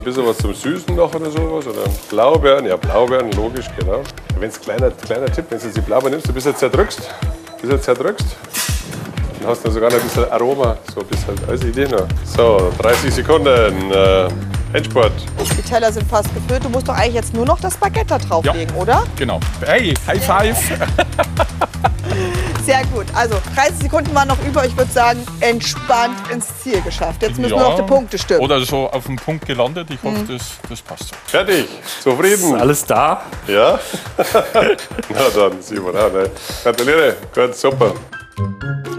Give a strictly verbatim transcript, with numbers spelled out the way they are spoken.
Ein bisschen was zum Süßen noch oder sowas? Oder Blaubeeren? Ja, Blaubeeren, logisch, genau. Wenn es kleiner, kleiner Tipp, wenn du jetzt die Blaubeeren nimmst, du bis jetzt zerdrückst, bis jetzt zerdrückst, dann hast du sogar noch ein bisschen Aroma, so ein bisschen als Idee noch. So, dreißig Sekunden, äh, Endspurt. Die Teller sind fast gefüllt. Du musst doch eigentlich jetzt nur noch das Baguette da drauflegen, Ja. oder? Genau. Hey, High Five. Sehr gut. Also dreißig Sekunden waren noch über. Ich würde sagen, entspannt ins Ziel geschafft. Jetzt müssen wir noch die Punkte stimmen. Oder so auf dem Punkt gelandet. Ich hoffe, das, das passt so. Fertig, zufrieden. Alles da? Ja? Na dann, Simon, auch, ne? Gratuliere, gut, super.